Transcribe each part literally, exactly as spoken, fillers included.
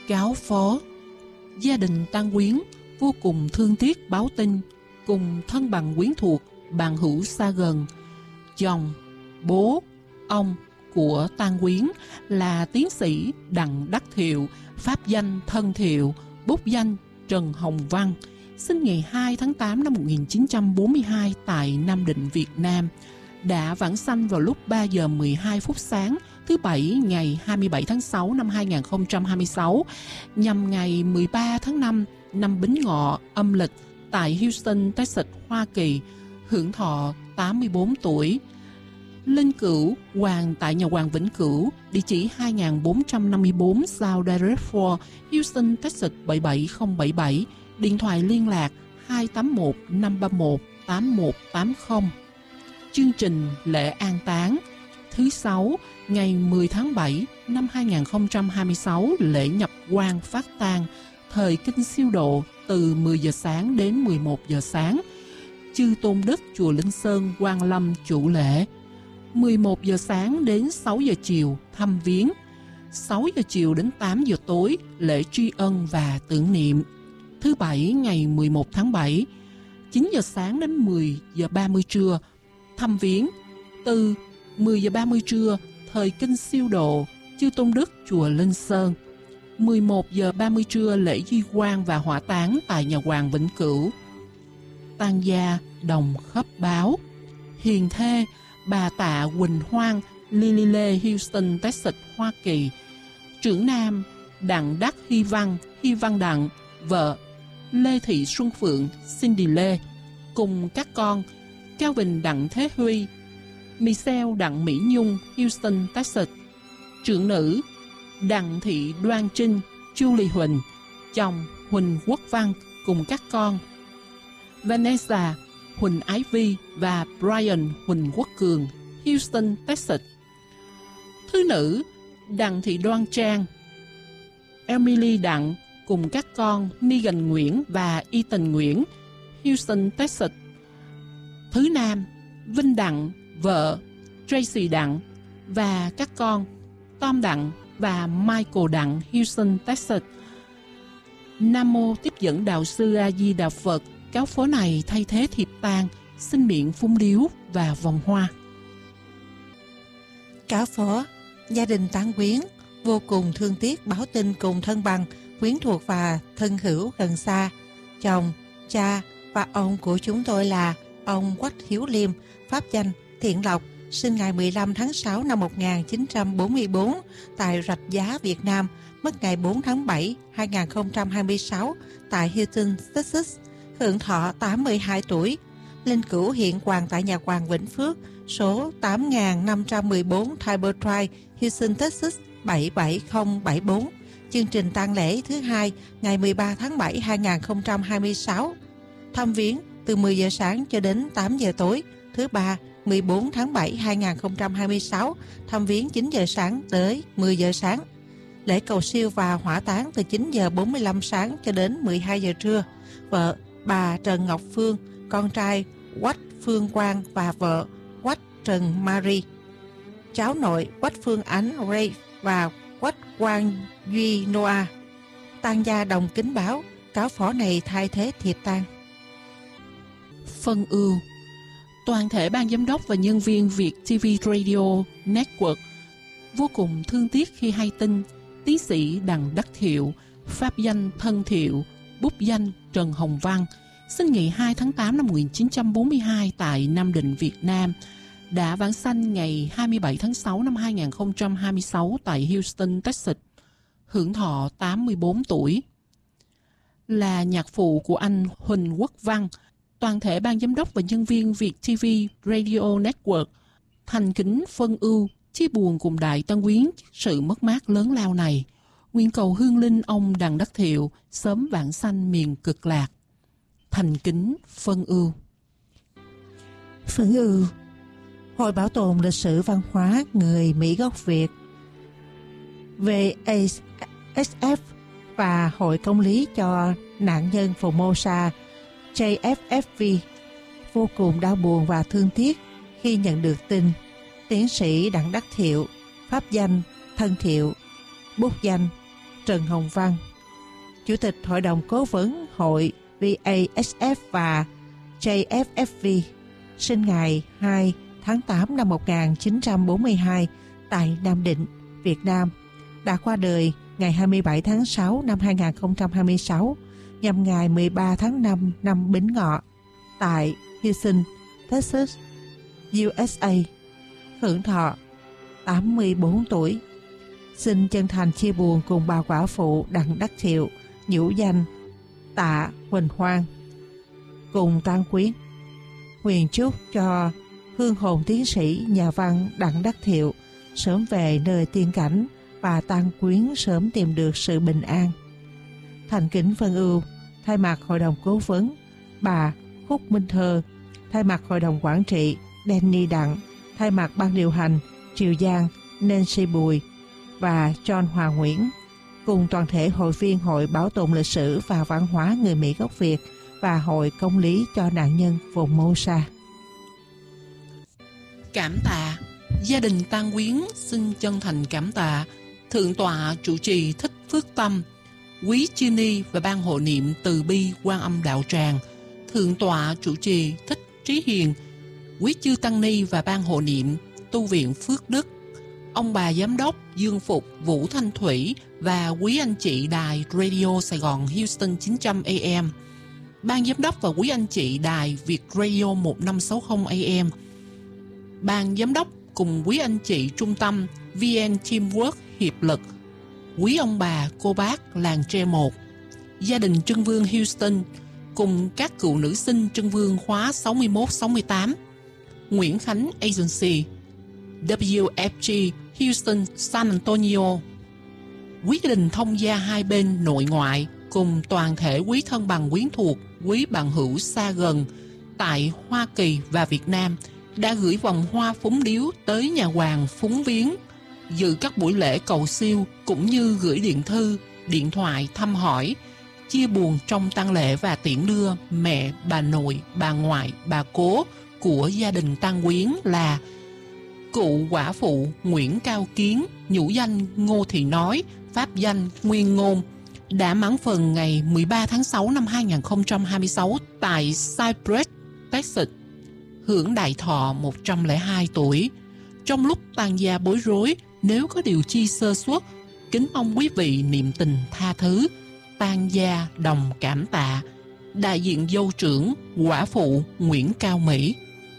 cáo phó. Gia đình tang quyến vô cùng thương tiếc báo tin, cùng thân bằng quyến thuộc, bạn hữu xa gần. Chồng, bố, ông của tang quyến là tiến sĩ Đặng Đắc Thiệu, pháp danh Thân Thiệu, bút danh Trần Hồng Văn, sinh ngày hai tháng tám năm một nghìn chín trăm bốn mươi hai tại Nam Định, Việt Nam, đã vãng sanh vào lúc ba giờ mười hai phút sáng thứ Bảy ngày hai mươi bảy tháng sáu năm hai nghìn không trăm hai mươi sáu, nhằm ngày mười ba tháng năm năm Bính Ngọ âm lịch tại Houston, Texas, Hoa Kỳ, hưởng thọ tám mươi bốn tuổi. Linh cữu hoàng tại nhà hoàng Vĩnh Cửu, địa chỉ hai nghìn bốn trăm năm mươi bốn South Direct Four, Houston, Texas bảy bảy không bảy bảy, điện thoại liên lạc hai tám một năm ba một tám một tám không. Chương trình lễ an táng thứ Sáu ngày mười tháng bảy năm hai nghìn không trăm hai mươi sáu, lễ nhập quan phát tang, thời kinh siêu độ từ mười giờ sáng đến mười một giờ sáng. Chư Tôn Đức chùa Linh Sơn, Quang Lâm chủ lễ. mười một giờ sáng đến sáu giờ chiều thăm viếng. sáu giờ chiều đến tám giờ tối lễ tri ân và tưởng niệm. Thứ Bảy ngày mười một tháng bảy, chín giờ sáng đến mười giờ ba mươi trưa thăm viếng. Từ mười giờ ba mươi trưa thời kinh siêu độ Chư Tôn Đức chùa Linh Sơn. mười một giờ ba mươi trưa lễ di quan và hỏa táng tại nhà hoàng Vĩnh Cửu. Tang gia đồng khớp báo. Hiền thê bà Tạ Quỳnh Hoang, Lily Lê, Houston, Texas, Hoa Kỳ. Trưởng nam Đặng Đắc Hy Văn, Hy Văn Đặng, vợ Lê Thị Xuân Phượng, Cindy Lê, cùng các con Calvin Đặng Thế Huy, Michelle Đặng Mỹ Nhung, Houston, Texas. Trưởng nữ Đặng Thị Đoan Trinh, Julie Huỳnh, chồng Huỳnh Quốc Văn cùng các con Vanessa Huỳnh Ái Vi và Brian Huỳnh Quốc Cường, Houston, Texas. Thứ nữ Đặng Thị Đoan Trang, Emily Đặng cùng các con Megan Nguyễn và Ethan Nguyễn, Houston, Texas. Thứ nam Vinh Đặng, vợ Tracy Đặng và các con Tom Đặng và Michael Đặng, Houston, Texas. Nam mô tiếp dẫn đạo sư A Di Đà Phật. Cáo phó này thay thế thiệp tang, xin miệng phúng điếu và vòng hoa. Cáo phó, gia đình tang quyến vô cùng thương tiếc báo tin cùng thân bằng, quyến thuộc và thân hữu gần xa. Chồng, cha và ông của chúng tôi là ông Quách Hiếu Liêm, pháp danh Thiện Lộc, sinh ngày mười lăm tháng sáu năm một nghìn chín trăm bốn mươi tư tại Rạch Giá, Việt Nam, mất ngày bốn tháng bảy năm hai nghìn không trăm hai mươi sáu tại Houston, Texas, hưởng thọ tám mươi hai tuổi. Linh cữu hiện hoàng tại nhà hoàng Vĩnh Phước, số tám nghìn năm trăm mười bốn Tiber Drive, Houston, Texas bảy bảy không bảy bốn. Chương trình tang lễ thứ hai ngày mười ba tháng bảy năm hai nghìn không trăm hai mươi sáu. Thăm viếng từ mười giờ sáng cho đến tám giờ tối. Thứ ba mười bốn tháng bảy năm hai nghìn không trăm hai mươi sáu. Thăm viếng chín giờ sáng tới mười giờ sáng. Lễ cầu siêu và hỏa táng từ chín giờ bốn mươi lăm sáng cho đến mười hai giờ trưa. Vợ bà Trần Ngọc Phương, con trai Quách Phương Quang và vợ Quách Trần Marie. Cháu nội Quách Phương Ánh Ray và Quách Quang Duy Noah. Tang gia đồng kính báo, cáo phó này thay thế thiệp tang. Phân ưu. Toàn thể ban giám đốc và nhân viên Việt ti vi Radio Network vô cùng thương tiếc khi hay tin tiến sĩ Đặng Đắc Thiệu, pháp danh Thân Thiệu, bút danh Trần Hồng Văn, sinh ngày hai tháng tám năm một nghìn chín trăm bốn mươi hai tại Nam Định, Việt Nam, đã vãng sanh ngày hai mươi bảy tháng sáu năm hai nghìn không trăm hai mươi sáu tại Houston, Texas, hưởng thọ tám mươi bốn tuổi. Là nhạc phụ của anh Huỳnh Quốc Văn, toàn thể ban giám đốc và nhân viên Việt ti vi Radio Network thành kính phân ưu chia buồn cùng đại tang quyến sự mất mát lớn lao này. Nguyện cầu hương linh ông Đặng Đắc Thiệu sớm vãng sanh miền cực lạc. Thành kính phân ưu. Phân ưu. Hội Bảo tồn Lịch sử Văn hóa Người Mỹ gốc Việt vê ét ép và Hội Công lý cho nạn nhân Formosa J F F V vô cùng đau buồn và thương tiếc khi nhận được tin tiến sĩ Đặng Đắc Thiệu, pháp danh Thân Thiệu, bút danh Trần Hồng Văn, Chủ tịch Hội đồng Cố vấn Hội vê a ét ép và J F F V, sinh ngày hai tháng tám năm một nghìn chín trăm bốn mươi hai tại Nam Định, Việt Nam, đã qua đời ngày hai mươi bảy tháng sáu năm hai nghìn không trăm hai mươi sáu, nhằm ngày mười ba tháng năm năm Bính Ngọ, tại Houston, Texas, u ét a, hưởng thọ tám mươi bốn tuổi. Xin chân thành chia buồn cùng bà quả phụ Đặng Đắc Thiệu, nhũ danh Tạ Huỳnh Hoang, cùng tang quyến. Nguyện chúc cho hương hồn tiến sĩ nhà văn Đặng Đắc Thiệu sớm về nơi tiên cảnh và tang quyến sớm tìm được sự bình an. Thành kính phân ưu, thay mặt Hội đồng Cố vấn bà Khúc Minh Thơ, thay mặt Hội đồng Quản trị Danny Đặng, thay mặt Ban điều hành Triều Giang Nancy Bùi và John Hòa Nguyễn, cùng toàn thể hội viên Hội Bảo tồn lịch sử và văn hóa người Mỹ gốc Việt và Hội Công lý cho nạn nhân vùng Mosa. Cảm tạ. Gia đình tang quyến xin chân thành cảm tạ Thượng tọa trụ trì Thích Phước Tâm, quý chư ni và ban hộ niệm Từ bi Quan Âm Đạo Tràng, Thượng tọa trụ trì Thích Trí Hiền, quý chư tăng ni và ban hộ niệm Tu viện Phước Đức, ông bà giám đốc Dương Phục, Vũ Thanh Thủy và quý anh chị đài Radio Sài Gòn Houston chín trăm A M, ban giám đốc và quý anh chị đài Việt Radio một năm sáu không A M, ban giám đốc cùng quý anh chị trung tâm vê en Teamwork Hiệp lực, quý ông bà, cô bác làng tre một, gia đình Trưng Vương Houston cùng các cựu nữ sinh Trưng Vương khóa sáu mươi mốt sáu mươi tám, Nguyễn Khánh Agency, W F G Houston San Antonio, quý gia đình thông gia hai bên nội ngoại cùng toàn thể quý thân bằng quyến thuộc, quý bạn hữu xa gần tại Hoa Kỳ và Việt Nam đã gửi vòng hoa phúng điếu tới nhà hoàng phúng viếng, dự các buổi lễ cầu siêu cũng như gửi điện thư, điện thoại thăm hỏi, chia buồn trong tang lễ và tiễn đưa mẹ, bà nội, bà ngoại, bà cố của gia đình tang quyến là cụ quả phụ Nguyễn Cao Kiến, nhũ danh Ngô Thị Nói, pháp danh Nguyên Ngôn, đã mãn phần ngày mười ba tháng sáu năm hai nghìn không trăm hai mươi sáu tại Cypress, Texas, hưởng đại thọ một trăm lẻ hai tuổi. Trong lúc tang gia bối rối, nếu có điều chi sơ suất, kính mong quý vị niệm tình tha thứ. Tang gia đồng cảm tạ. Đại diện dâu trưởng quả phụ Nguyễn Cao Mỹ.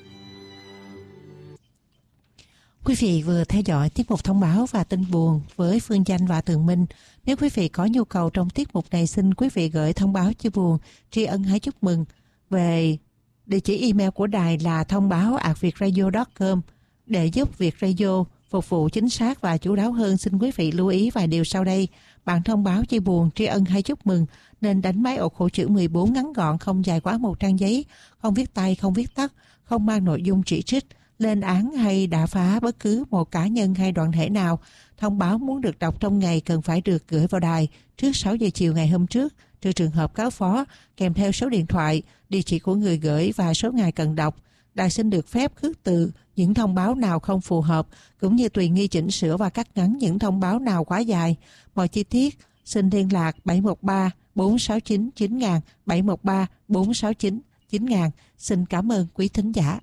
Quý vị vừa theo dõi tiết mục thông báo và tin buồn với Phương Danh và Tường Minh. Nếu quý vị có nhu cầu trong tiết mục này, xin quý vị gửi thông báo chia buồn, tri ân hay chúc mừng về địa chỉ email của đài là thông báo a t việtradio chấm com. Để giúp Việt Radio phục vụ chính xác và chu đáo hơn, xin quý vị lưu ý vài điều sau đây. Bạn thông báo chia buồn, tri ân hay chúc mừng nên đánh máy ổ khổ chữ mười bốn ngắn gọn, không dài quá một trang giấy, không viết tay, không viết tắt, không mang nội dung chỉ trích, lên án hay đả phá bất cứ một cá nhân hay đoàn thể nào. Thông báo muốn được đọc trong ngày cần phải được gửi vào đài trước sáu giờ chiều ngày hôm trước, trừ trường hợp cáo phó, kèm theo số điện thoại, địa chỉ của người gửi và số ngày cần đọc. Đài xin được phép khước từ những thông báo nào không phù hợp, cũng như tùy nghi chỉnh sửa và cắt ngắn những thông báo nào quá dài. Mọi chi tiết xin liên lạc bảy một ba bốn sáu chín chín nghìn, bảy một ba bốn sáu chín chín nghìn. Xin cảm ơn quý thính giả.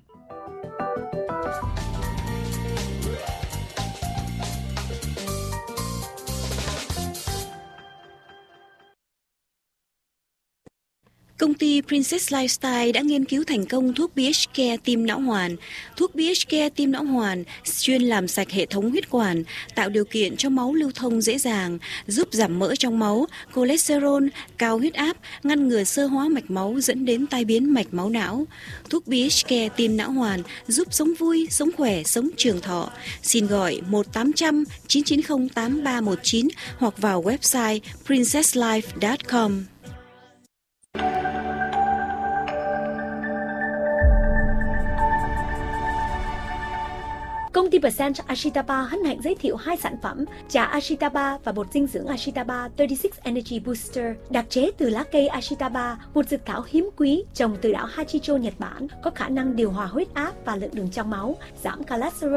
Công ty Princess Lifestyle đã nghiên cứu thành công thuốc pê hát Care tim não hoàn. Thuốc pê hát Care tim não hoàn chuyên làm sạch hệ thống huyết quản, tạo điều kiện cho máu lưu thông dễ dàng, giúp giảm mỡ trong máu, cholesterol, cao huyết áp, ngăn ngừa xơ hóa mạch máu dẫn đến tai biến mạch máu não. Thuốc pê hát Care tim não hoàn giúp sống vui, sống khỏe, sống trường thọ. Xin gọi một tám không không chín chín không tám ba một chín hoặc vào website princess life chấm com. Công ty Percent Ashitaba hân hạnh giới thiệu hai sản phẩm trà Ashitaba và bột dinh dưỡng Ashitaba ba mươi sáu Energy Booster, đặc chế từ lá cây Ashitaba, một dược thảo hiếm quý trồng từ đảo Hachicho, Nhật Bản, có khả năng điều hòa huyết áp và lượng đường trong máu, giảm cholesterol,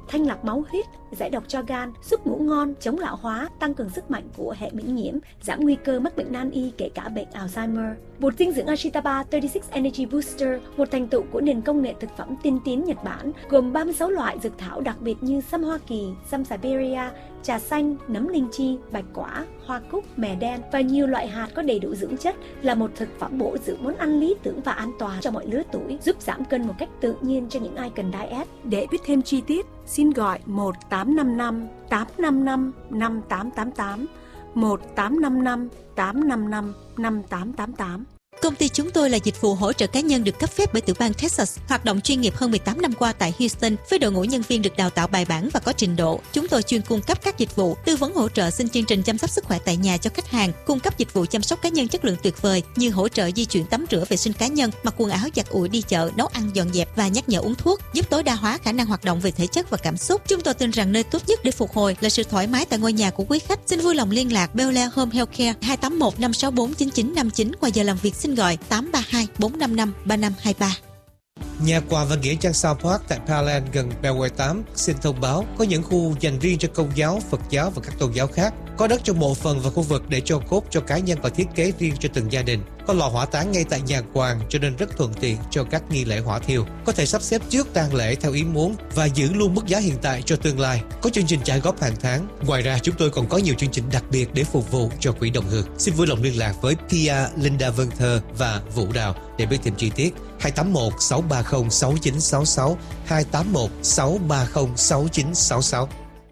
thanh lọc máu huyết, giải độc cho gan, giúp ngủ ngon, chống lão hóa, tăng cường sức mạnh của hệ miễn nhiễm, giảm nguy cơ mắc bệnh nan y kể cả bệnh Alzheimer. Bột dinh dưỡng Ashitaba ba mươi sáu Energy Booster, một thành tựu của nền công nghệ thực phẩm tiên tiến Nhật Bản, gồm ba mươi sáu loại dược thảo đặc biệt như sâm Hoa Kỳ, sâm Siberia, trà xanh, nấm linh chi, bạch quả, hoa cúc, mè đen và nhiều loại hạt có đầy đủ dưỡng chất, là một thực phẩm bổ dưỡng món ăn lý tưởng và an toàn cho mọi lứa tuổi, giúp giảm cân một cách tự nhiên cho những ai cần diet. Để biết thêm chi tiết, xin gọi một tám năm năm tám năm năm năm tám tám tám, một tám năm năm tám năm năm năm tám tám tám. Công ty chúng tôi là dịch vụ hỗ trợ cá nhân được cấp phép bởi tiểu bang Texas, hoạt động chuyên nghiệp hơn mười tám năm qua tại Houston với đội ngũ nhân viên được đào tạo bài bản và có trình độ. Chúng tôi chuyên cung cấp các dịch vụ tư vấn hỗ trợ xin chương trình chăm sóc sức khỏe tại nhà cho khách hàng, cung cấp dịch vụ chăm sóc cá nhân chất lượng tuyệt vời như hỗ trợ di chuyển tắm rửa vệ sinh cá nhân, mặc quần áo giặt ủi đi chợ, nấu ăn dọn dẹp và nhắc nhở uống thuốc, giúp tối đa hóa khả năng hoạt động về thể chất và cảm xúc. Chúng tôi tin rằng nơi tốt nhất để phục hồi là sự thoải mái tại ngôi nhà của quý khách. Xin vui lòng liên lạc Bel Air Home Healthcare hai tám một năm sáu bốn chín chín năm chín qua giờ làm việc. Xin gọi tám ba hai bốn năm năm ba năm hai ba. Nhà quà và nghĩa trang South Park tại Pearland gần Beltway tám xin thông báo có những khu dành riêng cho Công giáo, Phật giáo và các tôn giáo khác. Có đất trong mộ phần và khu vực để cho cốt cho cá nhân và thiết kế riêng cho từng gia đình. Có lò hỏa táng ngay tại nhà quàng cho nên rất thuận tiện cho các nghi lễ hỏa thiêu. Có thể sắp xếp trước tang lễ theo ý muốn và giữ luôn mức giá hiện tại cho tương lai. Có chương trình trả góp hàng tháng. Ngoài ra chúng tôi còn có nhiều chương trình đặc biệt để phục vụ cho quỹ đồng hương. Xin vui lòng liên lạc với Pia, Linda Vân Thơ và Vũ Đào để biết thêm chi tiết. hai tám một sáu ba không sáu chín sáu sáu, hai tám một sáu ba không sáu chín sáu sáu.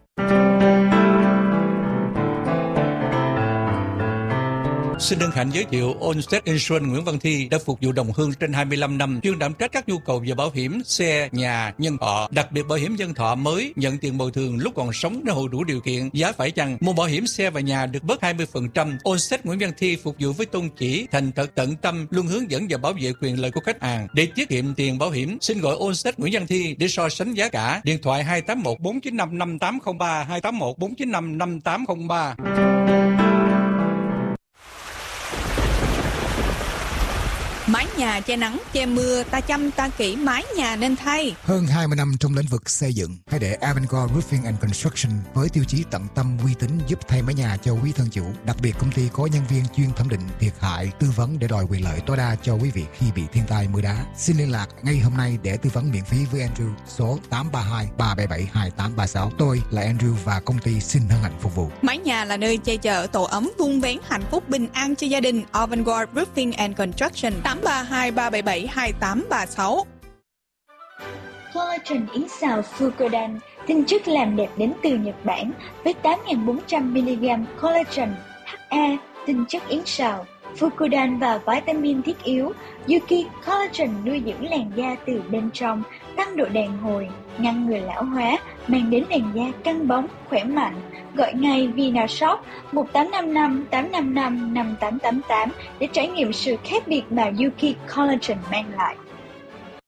Xin hân hạnh giới thiệu Allstate Insurance Nguyễn Văn Thi đã phục vụ đồng hương trên hai mươi lăm năm, chuyên đảm trách các nhu cầu về bảo hiểm xe, nhà, nhân thọ, đặc biệt bảo hiểm nhân thọ mới nhận tiền bồi thường lúc còn sống nếu hộ đủ điều kiện, giá phải chăng. Mua bảo hiểm xe và nhà được bớt hai mươi phần trăm. Allstate Nguyễn Văn Thi phục vụ với tôn chỉ thành thật tận tâm, luôn hướng dẫn và bảo vệ quyền lợi của khách hàng. Để tiết kiệm tiền bảo hiểm, xin gọi Allstate Nguyễn Văn Thi để so sánh giá cả. Điện thoại hai tám một bốn chín năm năm tám không ba, hai tám một bốn chín năm năm tám không ba. Mái nhà che nắng, che mưa, ta chăm ta kỹ mái nhà nên thay. Hơn hai mươi năm trong lĩnh vực xây dựng, hãy để Avangard Roofing and Construction với tiêu chí tận tâm uy tín giúp thay mái nhà cho quý thân chủ. Đặc biệt công ty có nhân viên chuyên thẩm định thiệt hại, tư vấn để đòi quyền lợi tối đa cho quý vị khi bị thiên tai mưa đá. Xin liên lạc ngay hôm nay để tư vấn miễn phí với Andrew số tám ba hai ba bảy bảy hai tám ba sáu. Tôi là Andrew và công ty xin hân hạnh phục vụ. Mái nhà là nơi che chở tổ ấm vun vén hạnh phúc bình an cho gia đình. Avangard Roofing and Construction tám ba hai ba bảy bảy hai tám ba sáu. Collagen yến xào Fukodan, tinh chất làm đẹp đến từ Nhật Bản với tám nghìn bốn trăm mi-li-gam collagen, hát a, tinh chất yến xào, Fukodan và vitamin thiết yếu. Yuki Collagen nuôi dưỡng làn da từ bên trong, tăng độ đàn hồi, ngăn ngừa lão hóa, mang đến làn da căng bóng, khỏe mạnh. Gọi ngay VinaShop một tám năm năm tám năm năm năm tám tám tám để trải nghiệm sự khác biệt mà Yuki Collagen mang lại.